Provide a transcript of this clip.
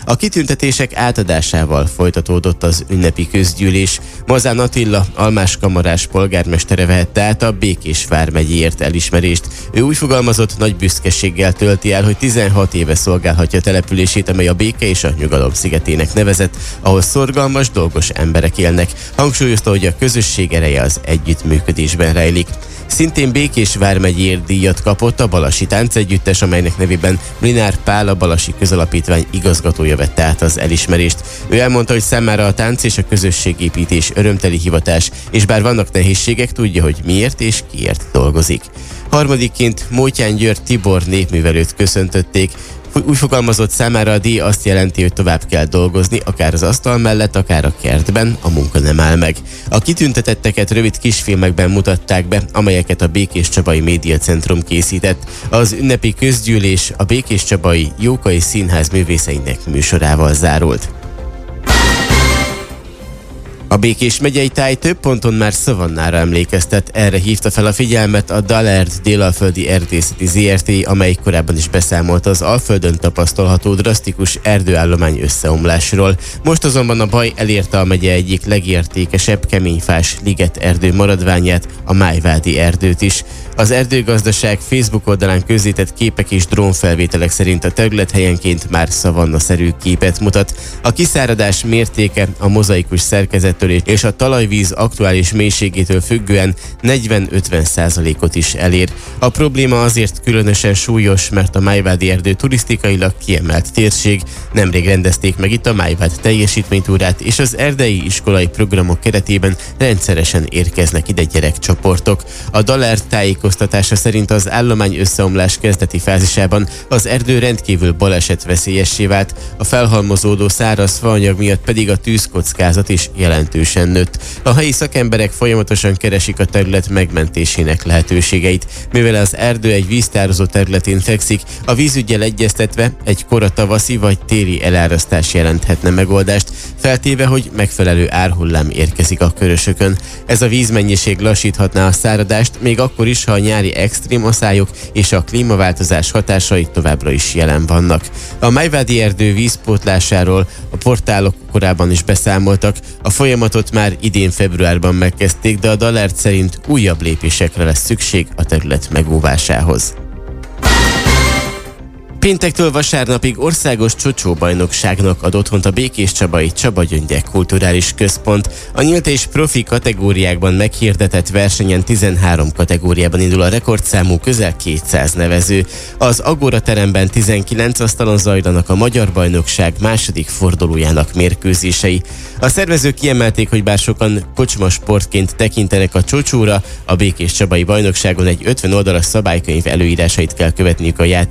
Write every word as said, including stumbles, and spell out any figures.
A kitüntetések átadásával folytatódott az ünnepi közgyűlés. Mazán Attila, Almás kamarás polgármestere vehette át a Békés vármegyéért elismerést. Ő úgy fogalmazott, nagy büszkeséggel tölti el, hogy tizenhat éve szolgálhatja települését, amely a béke és a nyugalom szigetének nevezett, ahol szorgalmas, dolgos emberek élnek. Hangsúlyozta, hogy a közösség ereje az együttműködésben rejlik. Szintén Békés vármegyéért díjat kapott a Balasi Táncegyüttes, amelynek nevében Mlinár Pál, a Balasi Közalapítvány igazgatója vette át az elismerést. Ő elmondta, hogy számára a tánc és a közösségépítés örömteli hivatás, és bár vannak nehézségek, tudja, hogy miért és kiért dolgozik. Harmadikként Mótyán György Tibor népművelőt köszöntötték. Úgy fogalmazott, számára a díj azt jelenti, hogy tovább kell dolgozni, akár az asztal mellett, akár a kertben, a munka nem áll meg. A kitüntetetteket rövid kisfilmekben mutatták be, amelyeket a Békéscsabai Médiacentrum készített. Az ünnepi közgyűlés a Békéscsabai Jókai Színház művészeinek műsorával zárult. A Békés megyei táj több ponton már szavannára emlékeztet, erre hívta fel a figyelmet a Dalerd Délalföldi Erdészeti zé er té, amely korábban is beszámolt az Alföldön tapasztalható drasztikus erdőállomány összeomlásról. Most azonban a baj elérte a megye egyik legértékesebb keményfás liget erdő maradványát, a Májvádi erdőt is. Az erdőgazdaság Facebook oldalán közzétett képek és drónfelvételek szerint a terület helyenként már szavannaszerű képet mutat. A kiszáradás mértéke a mozaikus szerkezettől és a talajvíz aktuális mélységétől függően negyven-ötven százalékot is elér. A probléma azért különösen súlyos, mert a Májvádi erdő turisztikailag kiemelt térség. Nemrég rendezték meg itt a Májvád teljesítménytúrát, és az erdei iskolai programok keretében rendszeresen érkeznek ide gyerekcsoportok. A Dalerd tájékoztatása szerint az állomány összeomlás kezdeti fázisában az erdő rendkívül balesetveszélyessé vált, a felhalmozódó száraz faanyag miatt pedig a tűzkockázat is jelentősen nőtt. A helyi szakemberek folyamatosan keresik a terület megmentésének lehetőségeit. Mivel az erdő egy víztározó területén fekszik, a vízüggyel egyeztetve egy kora tavaszi vagy téli elárasztás jelenthetne megoldást, feltéve, hogy megfelelő árhullám érkezik a körösökön. Ez a vízmennyiség lassíthatná a száradást, még akkor is, ha a nyári extrém aszályok és a klímaváltozás hatásai továbbra is jelen vannak. A Májvádi erdő vízpótlásáról a portálok korábban is beszámoltak, a folyamatot már idén februárban megkezdték, de a Dalerd szerint újabb lépésekre lesz szükség a terület megóvásához. Péntektől vasárnapig országos csocsóbajnokságnak ad otthont a Békéscsabai Csaba Gyöngyek Kulturális Központ. A nyílt és profi kategóriákban meghirdetett versenyen tizenhárom kategóriában indul a rekordszámú közel kétszáz nevező. Az Agora teremben tizenkilenc asztalon zajlanak a Magyar Bajnokság második fordulójának mérkőzései. A szervezők kiemelték, hogy bár sokan kocsmasportként tekintenek a csocsóra, a Békéscsabai Bajnokságon egy ötven oldalas szabálykönyv előírásait kell követniük a játékosoknak.